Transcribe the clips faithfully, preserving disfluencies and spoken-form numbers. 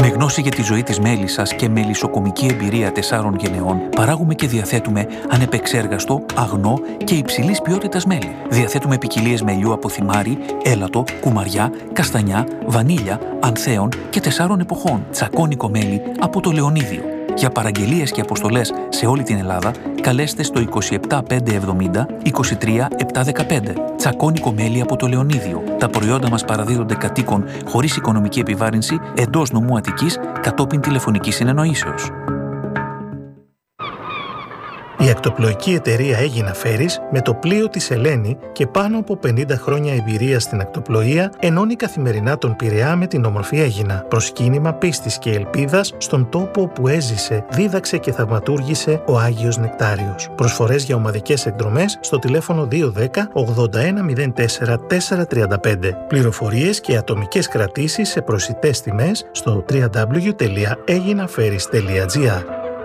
γνώση για τη ζωή της μέλισσας και μελισσοκομική εμπειρία τεσσάρων γενεών, παράγουμε και διαθέτουμε ανεπεξέργαστο, αγνό και υψηλής ποιότητας μέλι. Διαθέτουμε ποικιλίες μελιού από θυμάρι, έλατο, κουμαριά, καστανιά, βανίλια, ανθέων και τεσσάρων εποχών. Τσακώνικο μέλι από το Λεωνίδιο. Για παραγγελίες και αποστολές σε όλη την Ελλάδα, καλέστε στο είκοσι επτά πεντακόσια εβδομήντα είκοσι τρία επτακόσια δεκαπέντε. Τσακώνικο μέλι από το Λεωνίδιο. Τα προϊόντα μας παραδίδονται κατοίκων χωρίς οικονομική επιβάρυνση εντός νομού Αττικής κατόπιν τηλεφωνικής συνεννοήσεως. Η ακτοπλοϊκή εταιρεία Έγινα Φέρις, με το πλοίο της Ελένη και πάνω από πενήντα χρόνια εμπειρία στην ακτοπλοεία, ενώνει καθημερινά τον Πειραιά με την όμορφη Αίγινα. Προσκύνημα πίστης και ελπίδας στον τόπο όπου έζησε, δίδαξε και θαυματούργησε ο Άγιος Νεκτάριος. Προσφορές για ομαδικές εκδρομές στο τηλέφωνο δύο ένα μηδέν ογδόντα ένα μηδέν τέσσερα τέσσερα τριάντα πέντε. Πληροφορίες και ατομικές κρατήσεις σε προσιτές τιμές στο double-u double-u double-u τελεία έγιναferis τελεία gr.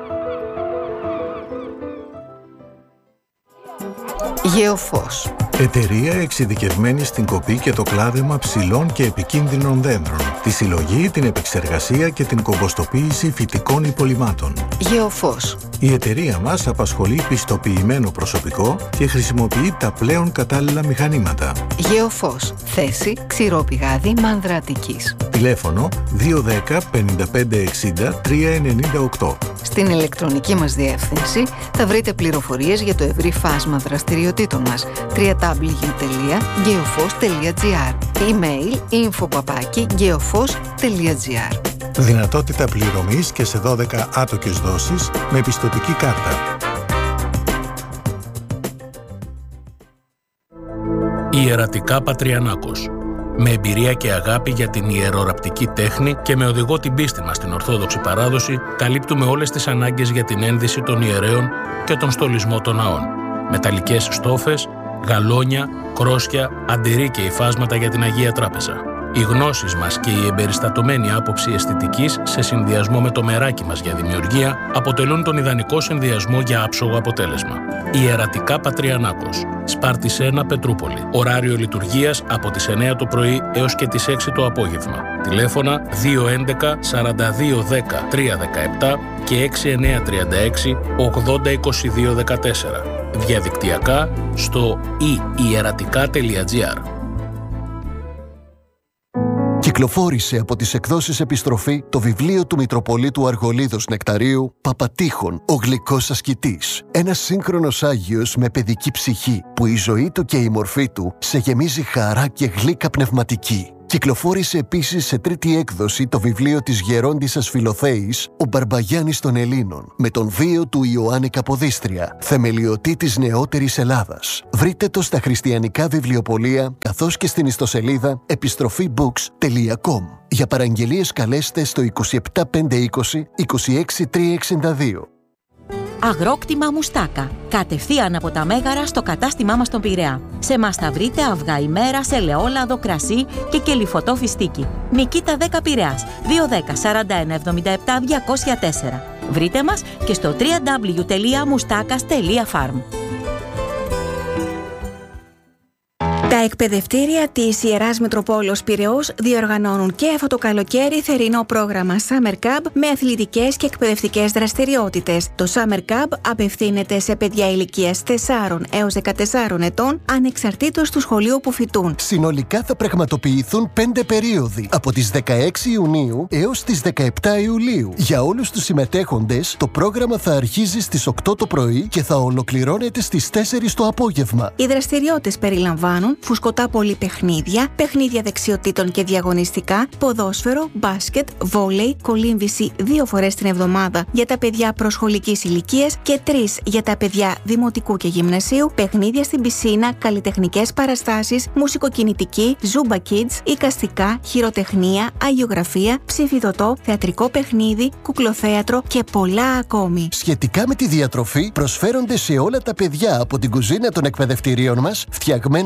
Γεωφός. Εταιρεία εξειδικευμένη στην κοπή και το κλάδεμα ψηλών και επικίνδυνων δέντρων, τη συλλογή, την επεξεργασία και την κομποστοποίηση φυτικών υπολειμμάτων. Γεωφός. Η εταιρεία μας απασχολεί πιστοποιημένο προσωπικό και χρησιμοποιεί τα πλέον κατάλληλα μηχανήματα. Γεωφός. Θέση Ξηρό Πηγάδι, Μάνδρα Αττικής. Τηλέφωνο δύο ένα μηδέν πέντε πέντε εξήντα τρία ενενήντα οκτώ. Στην ηλεκτρονική μας διεύθυνση θα βρείτε πληροφορίες για το ευρύ φάσμα δραστηριοτήτων μας. double-u double-u double-u τελεία geofos τελεία gr. Email info παπάκι geofos τελεία gr. Δυνατότητα πληρωμής και σε δώδεκα άτοκες δόσεις με πιστωτική κάρτα. Ιερατικά Πατριανάκος. Με εμπειρία και αγάπη για την ιεροραπτική τέχνη και με οδηγό την πίστη μας στην Ορθόδοξη παράδοση, καλύπτουμε όλες τις ανάγκες για την ένδυση των ιερέων και τον στολισμό των ναών. Μεταλλικές στόφες, γαλόνια, κρόσια, αντιρρή και υφάσματα για την Αγία Τράπεζα. Οι γνώσεις μας και η εμπεριστατωμένη άποψη αισθητικής σε συνδυασμό με το μεράκι μας για δημιουργία αποτελούν τον ιδανικό συνδυασμό για άψογο αποτέλεσμα. Ιερατικά Πατριανάκος. Σπάρτης ένα, Πετρούπολη. Ωράριο λειτουργίας από τις εννέα το πρωί έως και τις έξι το απόγευμα. Τηλέφωνα δύο ένα ένα σαράντα δύο δέκα τρία δεκαεπτά και έξι εννέα τρία έξι ογδόντα είκοσι δύο δεκατέσσερα. Διαδικτυακά στο i ιερατικά τελεία gr. Κυκλοφόρησε από τις εκδόσεις Επιστροφή το βιβλίο του Μητροπολίτου Αργολίδος Νεκταρίου «Παπατήχων, ο γλυκός ασκητής». Ένας σύγχρονος Άγιος με παιδική ψυχή που η ζωή του και η μορφή του σε γεμίζει χαρά και γλύκα πνευματική. Κυκλοφόρησε επίσης σε τρίτη έκδοση το βιβλίο της γερόντισσας Φιλοθέης «Ο Μπαρμπαγιάννης των Ελλήνων» με τον βίο του Ιωάννη Καποδίστρια, θεμελιωτή της νεότερης Ελλάδας. Βρείτε το στα χριστιανικά βιβλιοπωλεία καθώς και στην ιστοσελίδα επιστροφή books τελεία com. Για παραγγελίες καλέστε στο είκοσι επτά πεντακόσια είκοσι είκοσι έξι τριακόσια εξήντα δύο. Αγρόκτημα Μουστάκα. Κατευθείαν από τα Μέγαρα στο κατάστημά μας στον Πειραιά. Σε μας θα βρείτε αυγά ημέρας, ελαιόλαδο, κρασί και κελιφωτό φιστίκι. Νικήτα δέκα Πειραιάς. δύο ένα μηδέν σαράντα ένα εβδομήντα επτά διακόσια τέσσερα. Βρείτε μας και στο double-u double-u double-u τελεία μουστάκας τελεία farm. Τα εκπαιδευτήρια της Ιεράς Μητροπόλεως Πειραιώς διοργανώνουν και αυτό το καλοκαίρι θερινό πρόγραμμα Summer Camp με αθλητικές και εκπαιδευτικές δραστηριότητες. Το Summer Camp απευθύνεται σε παιδιά ηλικίας τεσσάρων έως δεκατεσσάρων ετών, ανεξαρτήτως του σχολείου που φοιτούν. Συνολικά θα πραγματοποιηθούν πέντε περίοδοι, από τις δεκαέξι Ιουνίου έως τις δεκαεπτά Ιουλίου. Για όλους τους συμμετέχοντες, το πρόγραμμα θα αρχίζει στις οκτώ το πρωί και θα ολοκληρώνεται στις τέσσερις το απόγευμα. Οι δραστηριότητες περιλαμβάνουν φουσκωτά πολυπαιχνίδια, παιχνίδια δεξιοτήτων και διαγωνιστικά, ποδόσφαιρο, μπάσκετ, βόλεϊ, κολύμβηση δύο φορές την εβδομάδα για τα παιδιά προσχολικής ηλικίας και τρεις για τα παιδιά δημοτικού και γυμνασίου, παιχνίδια στην πισίνα, καλλιτεχνικές παραστάσεις, μουσικοκινητική, Zumba Kids, εικαστικά, χειροτεχνία, αγιογραφία, ψηφιδωτό, θεατρικό παιχνίδι, κουκλοθέατρο και πολλά ακόμη. Σχετικά με τη διατροφή, προσφέρονται σε όλα τα παιδιά από την κουζίνα των εκπαιδευτηρίων μας, φτιαγμένα με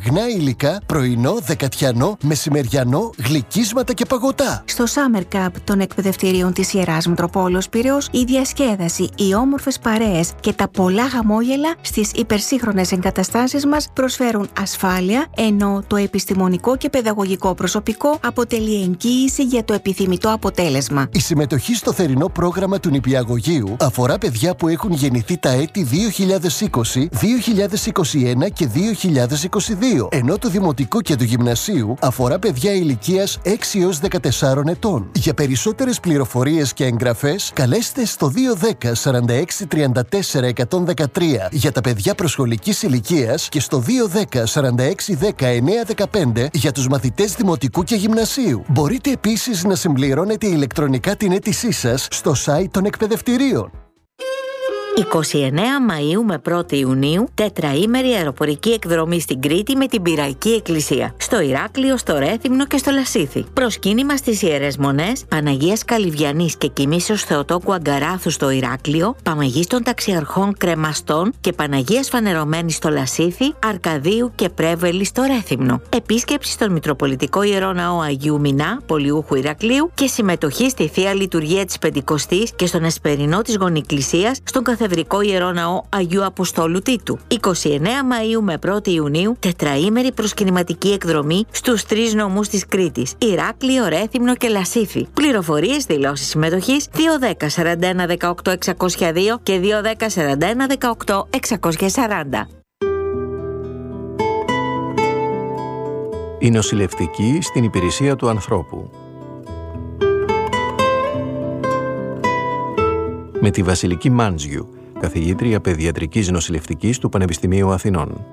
αγνά υλικά, πρωινό, δεκατιανό, μεσημεριανό, γλυκίσματα και παγωτά. Στο Summer Cup των εκπαιδευτηρίων της Ιεράς Μητροπόλεως Πειραιώς, η διασκέδαση, οι όμορφες παρέες και τα πολλά χαμόγελα στις υπερσύγχρονες εγκαταστάσεις μας προσφέρουν ασφάλεια, ενώ το επιστημονικό και παιδαγωγικό προσωπικό αποτελεί εγγύηση για το επιθυμητό αποτέλεσμα. Η συμμετοχή στο θερινό πρόγραμμα του νηπιαγωγείου αφορά παιδιά που έχουν γεννηθεί τα έτη δύο χιλιάδες είκοσι, δύο χιλιάδες είκοσι ένα και δύο χιλιάδες είκοσι δύο, ενώ το δημοτικό και του γυμνασίου αφορά παιδιά ηλικίας έξι έως δεκατεσσάρων ετών. Για περισσότερες πληροφορίες και εγγραφές, καλέστε στο δύο δέκα σαράντα έξι τριάντα τέσσερα εκατόν δεκατρία για τα παιδιά προσχολικής ηλικίας και στο δύο δέκα σαράντα έξι δέκα εννέα δεκαπέντε για τους μαθητές δημοτικού και γυμνασίου. Μπορείτε επίσης να συμπληρώνετε ηλεκτρονικά την αίτησή σας στο site των εκπαιδευτηρίων. είκοσι εννέα Μαΐου με πρώτη Ιουνίου, τετραήμερη αεροπορική εκδρομή στην Κρήτη με την Πυραϊκή Εκκλησία. Στο Ηράκλειο, στο Ρέθυμνο και στο Λασίθι. Προσκύνημα στις Ιερές Μονές, Παναγίας Καλυβιανής και Κοιμήσεως Θεοτόκου Αγκαράθου στο Ηράκλειο, Παμαγής των Ταξιαρχών Κρεμαστών και Παναγίας Φανερωμένης στο Λασίθι, Αρκαδίου και Πρέβελη στο Ρέθυμνο. Επίσκεψη στον Μητροπολιτικό Ιερό Ναό Αγίου Μινά, Πολιούχου Ηρακλείου και συμμετοχή στη Θεία Λειτουργία της Πεντηκοστής και στον Εσπερινό της Γονικλησίας στον Καθεδρικό Ιερό Ναό Αγίου Αποστόλου Τίτου. είκοσι εννέα Μαΐου με πρώτη Ιουνίου, τετραήμερη προσκυνηματική εκδρομή στους τρεις νομούς της Κρήτης, Ηράκλειο, Ρέθυμνο και Λασίθι. Πληροφορίες, δηλώσεις συμμετοχής δύο δέκα σαράντα ένα δεκαοκτώ εξακόσια δύο και δύο δέκα σαράντα ένα δεκαοκτώ εξακόσια σαράντα. Η νοσηλευτική στην υπηρεσία του ανθρώπου. Με τη Βασιλική Μάντζιου, καθηγήτρια παιδιατρικής νοσηλευτικής του Πανεπιστημίου Αθηνών.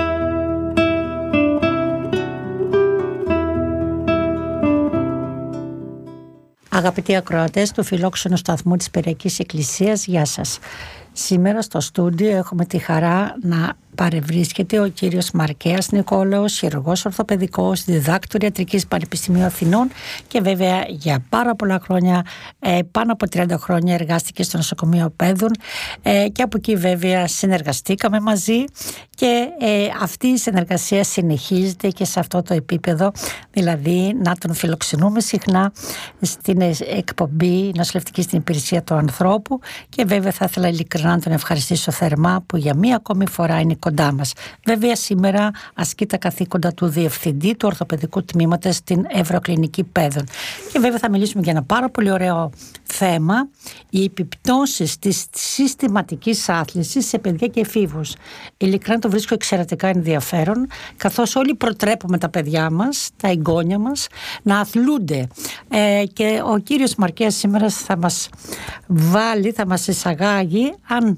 Αγαπητοί ακροατές του φιλόξενου σταθμού της Πυριακής Εκκλησίας, γεια σας. Σήμερα στο στούντιο έχουμε τη χαρά να παρευρίσκεται ο κύριος Μαρκέας Νικόλαος, χειρουργός ορθοπαιδικός, διδάκτορ ιατρικής Πανεπιστημίου Αθηνών και βέβαια για πάρα πολλά χρόνια, ε, πάνω από τριάντα χρόνια εργάστηκε στο νοσοκομείο Πέδων ε, και από εκεί βέβαια συνεργαστήκαμε μαζί και ε, αυτή η συνεργασία συνεχίζεται και σε αυτό το επίπεδο, δηλαδή να τον φιλοξενούμε συχνά στην εκπομπή νοσηλευτική στην υπηρεσία του ανθρώπου και βέβαια θα ήθελα ειλικρινά να τον ευχαριστήσω θερμά που για μία ακόμη φορά είναι κοντά μας. Βέβαια σήμερα ασκεί τα καθήκοντα του Διευθυντή του Ορθοπαιδικού Τμήματος στην Ευρωκλινική Πέδων. Και βέβαια θα μιλήσουμε για ένα πάρα πολύ ωραίο θέμα, οι επιπτώσεις της συστηματικής άθλησης σε παιδιά και εφήβους. Ειλικρινά το βρίσκω εξαιρετικά ενδιαφέρον, καθώς όλοι προτρέπουμε τα παιδιά μας, τα εγγόνια μας, να αθλούνται. Ε, και ο κύριος Μαρκέας σήμερα θα μας βάλει, θα μας εισαγάγει αν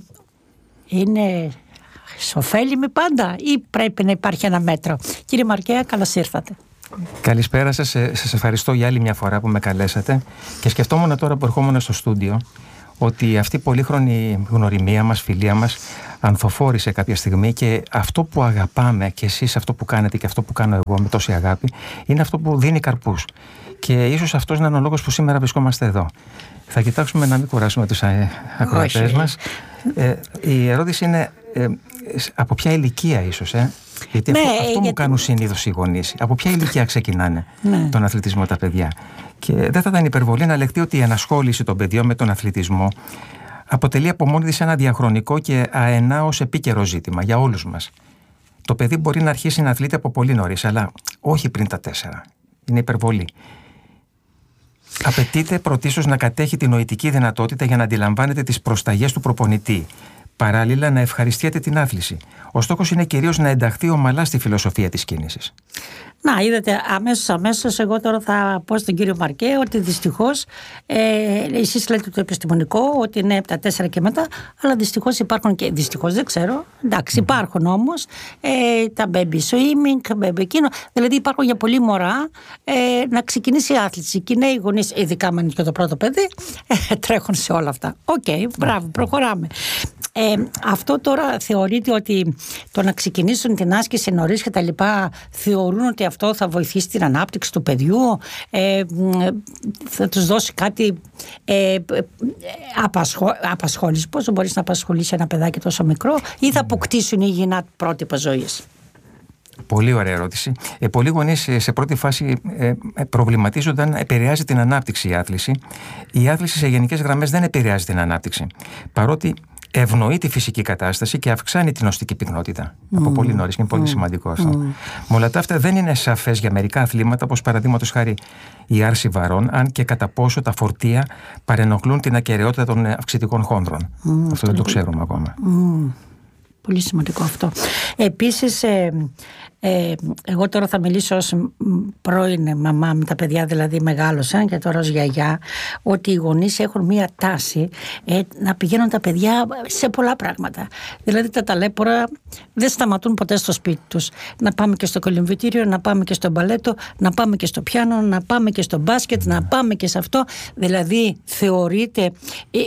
είναι ωφέλιμη πάντα ή πρέπει να υπάρχει ένα μέτρο. Κύριε Μαρκέα, καλώς ήρθατε. Καλησπέρα σας, σας ευχαριστώ για άλλη μια φορά που με καλέσατε και σκεφτόμουν τώρα που ερχόμουν στο στούντιο ότι αυτή η πολύχρονη γνωριμία μας, φιλία μας ανθοφόρησε κάποια στιγμή και αυτό που αγαπάμε και εσείς αυτό που κάνετε και αυτό που κάνω εγώ με τόση αγάπη είναι αυτό που δίνει καρπούς και ίσως αυτός είναι ο λόγος που σήμερα βρισκόμαστε εδώ. Θα κοιτάξουμε να μην κουράσουμε τους ακροατές μας. Ε, η ερώτηση είναι ε, από ποια ηλικία ίσως, ε? γιατί ναι, αυτό, αυτό γιατί... μου κάνουν συνήθως οι γονείς. Από ποια ηλικία ξεκινάνε ναι. τον αθλητισμό τα παιδιά. Και δεν θα ήταν υπερβολή να λεχθεί ότι η ενασχόληση των παιδιών με τον αθλητισμό αποτελεί από μόνη της ένα διαχρονικό και αενάως επίκαιρο ζήτημα για όλους μας. Το παιδί μπορεί να αρχίσει να αθλείται από πολύ νωρίς, αλλά όχι πριν τα τέσσερα. Είναι υπερβολή. Απαιτείται πρωτίστως να κατέχει την νοητική δυνατότητα για να αντιλαμβάνεται τις προσταγές του προπονητή. Παράλληλα, να ευχαριστιέται την άθληση. Ο στόχος είναι κυρίως να ενταχθεί ομαλά στη φιλοσοφία της κίνησης. Να, είδατε, αμέσως, αμέσως εγώ τώρα θα πω στον κύριο Μαρκέ ότι δυστυχώς ε, εσείς λέτε το επιστημονικό ότι είναι από τα τέσσερα και μετά, αλλά δυστυχώς υπάρχουν και, δυστυχώς δεν ξέρω, εντάξει, mm-hmm. υπάρχουν όμως ε, τα baby swimming, baby εκείνο, δηλαδή υπάρχουν για πολύ μωρά ε, να ξεκινήσει η άθληση και οι νέοι γονείς, ειδικά αν είναι και το πρώτο παιδί, ε, τρέχουν σε όλα αυτά. Οκ, okay, μπράβο, προχωράμε. Ε, αυτό τώρα θεωρείται ότι το να ξεκινήσουν την άσκηση νωρίς και τα λοιπά θεωρούν ότι αυτό θα βοηθήσει την ανάπτυξη του παιδιού, ε, θα τους δώσει κάτι ε, απασχό, απασχόληση. Πόσο μπορείς να απασχολήσει ένα παιδάκι τόσο μικρό ή θα αποκτήσουν υγιεινά πρότυπα ζωής? Πολύ ωραία ερώτηση. Ε, πολλοί γονείς σε πρώτη φάση ε, προβληματίζονταν, επηρεάζει την ανάπτυξη η άθληση. Η άθληση σε γενικές γραμμές δεν επηρεάζει την ανάπτυξη. Παρότι ευνοεί τη φυσική κατάσταση και αυξάνει την οστική πυκνότητα. Mm. Από πολύ νωρίς, είναι πολύ mm. σημαντικό αυτό. Mm. Με όλα τα αυτά δεν είναι σαφές για μερικά αθλήματα, όπως παραδείγματος χάρη η άρση βαρών, αν και κατά πόσο τα φορτία παρενοχλούν την ακεραιότητα των αυξητικών χόνδρων. Mm. Αυτό δεν το ξέρουμε ακόμα. Mm. Πολύ σημαντικό αυτό. Επίσης, ε, ε, εγώ τώρα θα μιλήσω ως πρώην μαμά με τα παιδιά, δηλαδή μεγάλωσαν και τώρα ως γιαγιά, ότι οι γονείς έχουν μία τάση ε, να πηγαίνουν τα παιδιά σε πολλά πράγματα. Δηλαδή τα ταλέπορα δεν σταματούν ποτέ στο σπίτι τους. Να πάμε και στο κολυμβητήριο, να πάμε και στο μπαλέτο, να πάμε και στο πιάνο, να πάμε και στο μπάσκετ, να πάμε και σε αυτό. Δηλαδή θεωρείται... Ε,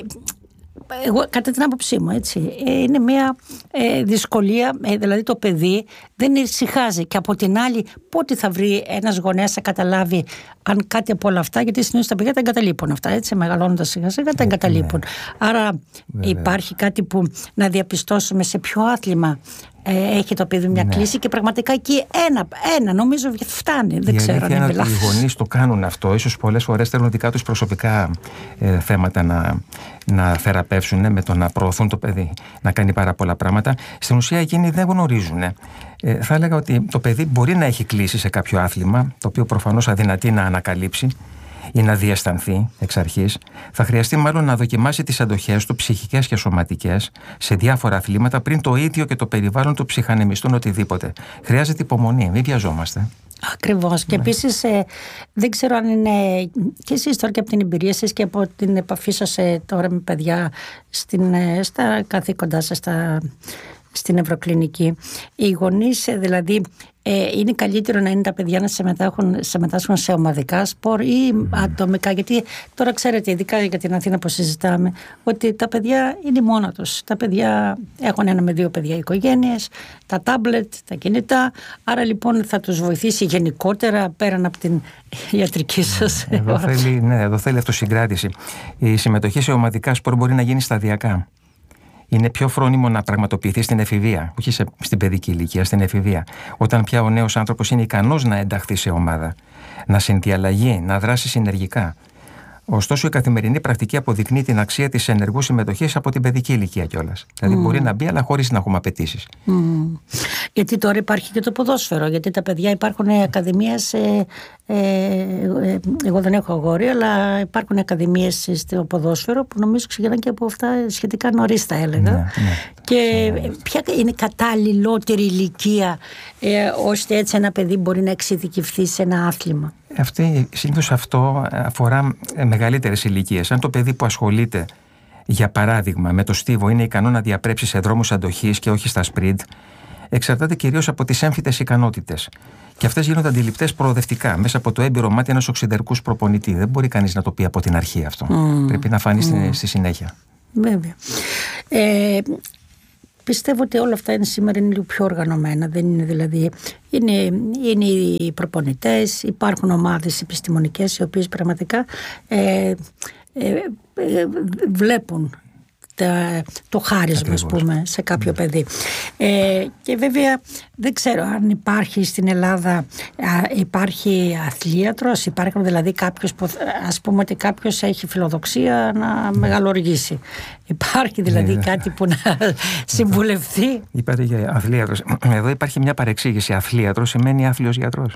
εγώ, κατά την άποψή μου, έτσι, είναι μια ε, δυσκολία, ε, δηλαδή το παιδί δεν ησυχάζει και από την άλλη πότε θα βρει ένας γονέας να καταλάβει αν κάτι από όλα αυτά, γιατί συνήθως τα παιδιά τα εγκαταλείπουν αυτά, έτσι, μεγαλώνοντας σιγά σιγά τα εγκαταλείπουν. Ναι. Άρα Βέβαια. υπάρχει κάτι που να διαπιστώσουμε σε ποιο άθλημα ε, έχει το παιδί μια ναι. κλίση και πραγματικά εκεί ένα, ένα νομίζω φτάνει, δεν η ξέρω αν είναι λάθος. Οι γονείς το κάνουν αυτό, ίσως πολλές φορές θέλουν δικά τους προσωπικά ε, θέματα να, να θεραπεύσουν με το να προωθούν το παιδί να κάνει πάρα πολλά πράγματα. Στην ουσία εκείνοι δεν γνωρίζουν. Ε, θα έλεγα ότι το παιδί μπορεί να έχει κλείσει σε κάποιο άθλημα, το οποίο προφανώς αδυνατεί να ανακαλύψει ή να διαισθανθεί εξ αρχής. Θα χρειαστεί μάλλον να δοκιμάσει τις αντοχές του, ψυχικές και σωματικές, σε διάφορα αθλήματα πριν το ίδιο και το περιβάλλον του ψυχανεμιστούν οτιδήποτε. Χρειάζεται υπομονή, μην βιαζόμαστε. Ακριβώς. Και επίσης ε, δεν ξέρω αν είναι και εσείς τώρα και από την εμπειρία σας και από την επαφή σας ε, τώρα με παιδιά στην, ε, στα καθήκοντά σας, στα, στην Ευρωκλινική. Οι γονείς ε, δηλαδή ε, είναι καλύτερο να είναι τα παιδιά να συμμετάσχουν, συμμετάσχουν σε ομαδικά σπορ ή mm. ατομικά, γιατί τώρα ξέρετε, ειδικά για την Αθήνα που συζητάμε, ότι τα παιδιά είναι μόνα τους. Τα παιδιά έχουν ένα με δύο παιδιά οικογένειες, τα τάμπλετ, τα κινητά, άρα λοιπόν θα τους βοηθήσει γενικότερα πέραν από την ιατρική σας. Εδώ θέλει, ναι, εδώ θέλει αυτοσυγκράτηση. Η συμμετοχή σε ομαδικά σπορ μπορεί να γίνει σταδιακά. Είναι πιο φρόνιμο να πραγματοποιηθεί στην εφηβεία, όχι σε, στην παιδική ηλικία, στην εφηβεία. Όταν πια ο νέος άνθρωπος είναι ικανός να ενταχθεί σε ομάδα, να συνδιαλλαγεί, να δράσει συνεργικά. Ωστόσο, η καθημερινή πρακτική αποδεικνύει την αξία της ενεργού συμμετοχής από την παιδική ηλικία κιόλας. Δηλαδή, mm. μπορεί να μπει, αλλά χωρίς να έχουμε απαιτήσεις. Mm. Γιατί τώρα υπάρχει και το ποδόσφαιρο. Γιατί τα παιδιά υπάρχουν ακαδημίες. Ε, ε, ε, εγώ δεν έχω αγόρι, αλλά υπάρχουν ακαδημίες στο ποδόσφαιρο που νομίζω ξεκινάνε και από αυτά σχετικά νωρίς, θα έλεγα. Ναι, ναι. Και ναι. ποια είναι κατάλληλότερη ηλικία, ε, ώστε έτσι ένα παιδί μπορεί να εξειδικευθεί σε ένα άθλημα? Αυτή, συνήθως αυτό αφορά μεγαλύτερες ηλικίες. Αν το παιδί που ασχολείται, για παράδειγμα, με το στίβο είναι ικανό να διαπρέψει σε δρόμους αντοχής και όχι στα σπριντ, εξαρτάται κυρίως από τις έμφυτες ικανότητες. Και αυτές γίνονται αντιληπτές προοδευτικά, μέσα από το έμπειρο μάτι ενός οξυντερικούς προπονητή. Δεν μπορεί κανείς να το πει από την αρχή αυτό. Mm. Πρέπει να φανεί mm. στη, στη συνέχεια. Βέβαια. Ε, Πιστεύω ότι όλα αυτά είναι σήμερα είναι λίγο πιο οργανωμένα. Δεν είναι δηλαδή. Είναι, είναι οι προπονητές, υπάρχουν ομάδες επιστημονικές οι οποίες πραγματικά ε, ε, ε, βλέπουν τα, το χάρισμα, ας πούμε, σε κάποιο ναι. παιδί. Ε, και βέβαια δεν ξέρω αν υπάρχει στην Ελλάδα, α, υπάρχει αθλίατρος, υπάρχει δηλαδή κάποιος που, ας πούμε ότι κάποιος έχει φιλοδοξία να ναι. μεγαλοργήσει. Υπάρχει δηλαδή ναι. κάτι που να συμβουλευτεί? Είπατε για αθλίατρος. Εδώ υπάρχει μια παρεξήγηση. Αθλίατρος σημαίνει άθλιος γιατρός.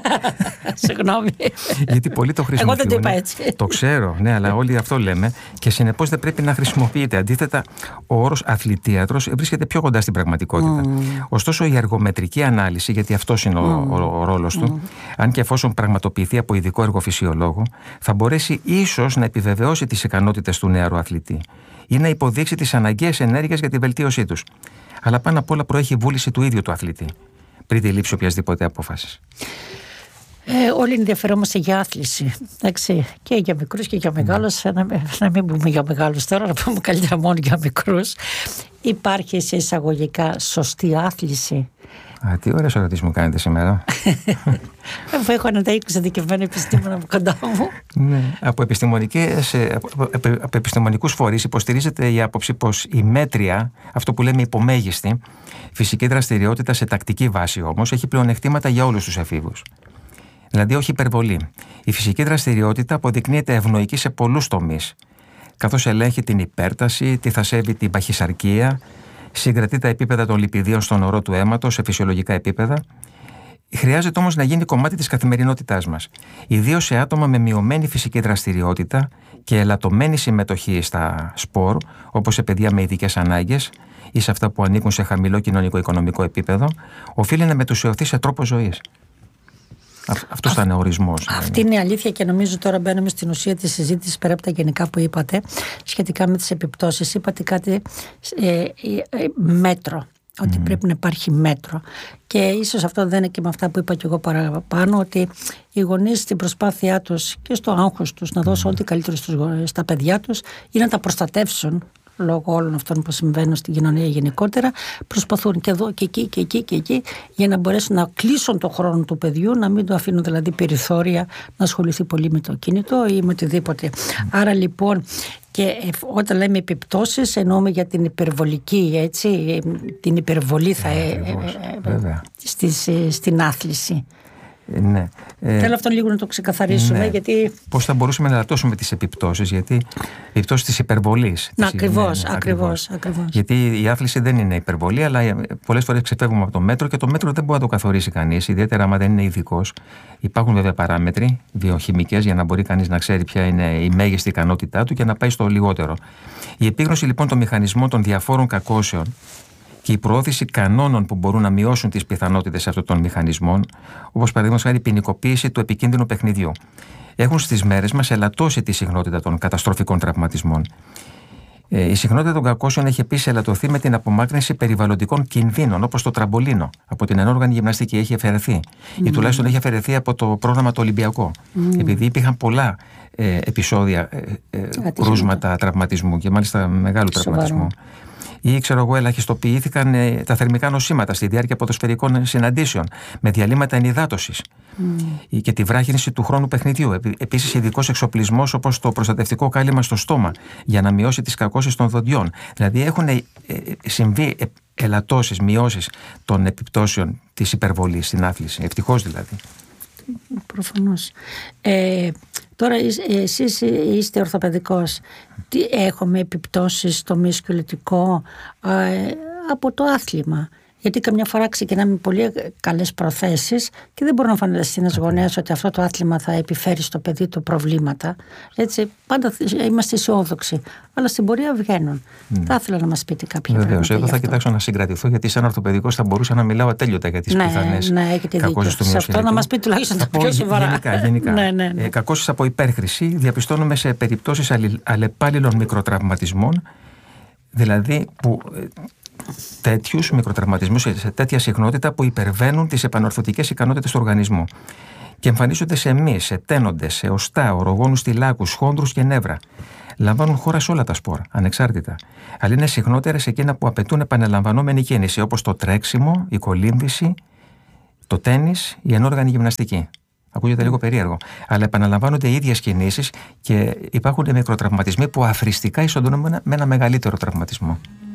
Συγγνώμη. Γιατί πολλοί το χρησιμοποιούν. Εγώ δεν το είπα έτσι. Το ξέρω, ναι, αλλά όλοι αυτό λέμε και συνεπώς δεν πρέπει να χρησιμοποιείται. Αντίθετα, ο όρος αθλητίατρος βρίσκεται πιο κοντά στην πραγματικότητα. Mm. Ωστόσο, η εργομετρική ανάλυση, γιατί αυτός είναι mm. ο, ο, ο ρόλος του, mm. αν και εφόσον πραγματοποιηθεί από ειδικό εργοφυσιολόγο, θα μπορέσει ίσως να επιβεβαιώσει τις ικανότητες του νεαρού αθλητή ή να υποδείξει τις αναγκαίες ενέργειες για τη βελτίωσή τους. Αλλά πάνω απ' όλα προέχει η βούληση του ίδιου του αθλητή, πριν τη λήψη οποιασδήποτε απόφασης. Ε, όλοι ενδιαφερόμαστε για άθληση. Εντάξει, και για μικρούς και για μεγάλους. Mm. Να, να μην πούμε για μεγάλους τώρα, να πούμε καλύτερα μόνο για μικρούς. Υπάρχει σε εισαγωγικά σωστή άθληση? Α, τι ωραίες ερωτήσεις μου κάνετε σήμερα. Αφού έχω ένα τα είκοσι δικαιωμένα επιστήμονα από κοντά μου. Ναι. Από, επιστημονικές, από, από, από επιστημονικούς φορείς υποστηρίζεται η άποψη πως η μέτρια, αυτό που λέμε υπομέγιστη, φυσική δραστηριότητα σε τακτική βάση όμως, έχει πλεονεκτήματα για όλους τους εφήβους. Δηλαδή όχι υπερβολή. Η φυσική δραστηριότητα αποδεικνύεται ευνοϊκή σε πολλούς τομείς, καθώς ελέγχει την υπέρταση, τη θασεύει την παχυσαρκία, συγκρατεί τα επίπεδα των λιπιδίων στον ορό του αίματος σε φυσιολογικά επίπεδα. Χρειάζεται όμως να γίνει κομμάτι της καθημερινότητάς μας, ιδίως σε άτομα με μειωμένη φυσική δραστηριότητα και ελαττωμένη συμμετοχή στα σπορ, όπως σε παιδιά με ειδικές ανάγκες ή σε αυτά που ανήκουν σε χαμηλό κοινωνικό-οικονομικό επίπεδο, οφείλει να μετουσιωθεί σε τρόπο ζωής. Αυτό ήταν ο ορισμός. Αυτή είναι η αλήθεια και νομίζω τώρα μπαίνουμε στην ουσία της συζήτησης πέρα από τα γενικά που είπατε σχετικά με τις επιπτώσεις. Είπατε κάτι ε, ε, ε, μέτρο, ότι mm. πρέπει να υπάρχει μέτρο. Και ίσως αυτό δεν είναι και με αυτά που είπα και εγώ παραπάνω, ότι οι γονείς στην προσπάθειά τους και στο άγχος τους να δώσουν mm. ό,τι καλύτερο στα παιδιά τους ή να τα προστατεύσουν λόγω όλων αυτών που συμβαίνουν στην κοινωνία γενικότερα, προσπαθούν και εδώ και εκεί και εκεί και εκεί για να μπορέσουν να κλείσουν το χρόνο του παιδιού, να μην το αφήνουν δηλαδή περιθώρια να ασχοληθεί πολύ με το κινητό ή με οτιδήποτε. Άρα λοιπόν, και όταν λέμε επιπτώσεις εννοούμε για την υπερβολική, έτσι, την υπερβολή θα ε, ε, ε, στις, ε, στην άθληση. Ναι. Θέλω αυτό λίγο να το ξεκαθαρίσουμε. Ναι. Γιατί... Πώς θα μπορούσαμε να ελαττώσουμε τις επιπτώσεις, γιατί επιπτώσεις της υπερβολής. Να, της... ακριβώς, ναι, ναι, ακριβώς, ακριβώς. Γιατί η άθληση δεν είναι υπερβολή, αλλά πολλές φορές ξεφεύγουμε από το μέτρο και το μέτρο δεν μπορεί να το καθορίσει κανείς, ιδιαίτερα άμα δεν είναι ειδικός. Υπάρχουν βέβαια παράμετροι βιοχημικές για να μπορεί κανείς να ξέρει ποια είναι η μέγιστη ικανότητά του και να πάει στο λιγότερο. Η επίγνωση λοιπόν των μηχανισμών των διαφόρων κακώσεων και η προώθηση κανόνων που μπορούν να μειώσουν τις πιθανότητες αυτών των μηχανισμών, όπως παραδείγματος χάρη η ποινικοποίηση του επικίνδυνου παιχνιδιού, έχουν στις μέρες μας ελαττώσει τη συχνότητα των καταστροφικών τραυματισμών. Ε, η συχνότητα των κακώσεων έχει επίσης ελαττωθεί με την απομάκρυνση περιβαλλοντικών κινδύνων, όπως το τραμπολίνο, από την ενόργανη γυμναστική έχει αφαιρεθεί, mm. ή τουλάχιστον έχει αφαιρεθεί από το πρόγραμμα το Ολυμπιακό. Mm. Επειδή υπήρχαν πολλά ε, επεισόδια, ε, ε, κρούσματα τραυματισμού και μάλιστα μεγάλου τραυματισμού. Ή, ξέρω εγώ, ελαχιστοποιήθηκαν ε, τα θερμικά νοσήματα στη διάρκεια ποδοσφαιρικών συναντήσεων, με διαλύματα ενυδάτωσης mm. και τη βράχυνση του χρόνου παιχνιδιού. Επίσης, ειδικός εξοπλισμός όπως το προστατευτικό κάλυμα στο στόμα, για να μειώσει τις κακώσεις των δοντιών. Δηλαδή, έχουν ε, ε, συμβεί ε, ελαττώσεις, μειώσεις των επιπτώσεων της υπερβολής στην άθληση. Ευτυχώς δηλαδή. Προφανώς. Ε, τώρα εσείς είστε ορθοπαιδικός. Τι έχουμε επιπτώσεις στο μυοσκελετικό ε, από το άθλημα? Γιατί καμιά φορά ξεκινάμε με πολύ καλές προθέσεις και δεν μπορεί να φανταστεί ένας γονέας ότι αυτό το άθλημα θα επιφέρει στο παιδί του προβλήματα. Έτσι, πάντα είμαστε αισιόδοξοι. Αλλά στην πορεία βγαίνουν. Mm. Θα ήθελα να μας πείτε κάποια πράγματα. Βεβαίως, εδώ θα κοιτάξω να συγκρατηθώ, γιατί σαν ορθοπαιδικός θα μπορούσα να μιλάω ατέλειωτα για τις ναι, πιθανές ναι, κακώσεις του μυοσκελετικού. Σε αυτό να μας πείτε τουλάχιστον τα πιο σοβαρά. Γενικά, γενικά. ναι, ναι, ναι. Ε, κακώσεις από υπέρχρηση διαπιστώνουμε σε περιπτώσεις αλλεπάλληλων μικροτραυματισμών, δηλαδή που. Τέτοιους μικροτραυματισμούς σε τέτοια συχνότητα που υπερβαίνουν τις επανορθωτικές ικανότητες του οργανισμού και εμφανίζονται σε μυς, σε τένοντες, σε οστά, ορογόνους θυλάκους, χόνδρους και νεύρα. Λαμβάνουν χώρα σε όλα τα σπορ, ανεξάρτητα. Αλλά είναι συχνότερες εκείνα που απαιτούν επαναλαμβανόμενη κίνηση, όπως το τρέξιμο, η κολύμβηση, το τένις, η ενόργανη γυμναστική. Ακούγεται λίγο περίεργο. Αλλά επαναλαμβάνονται οι ίδιες κινήσεις και υπάρχουν μικροτραυματισμοί που αφριστικά ισοδυναμούν με ένα μεγαλύτερο τραυματισμό.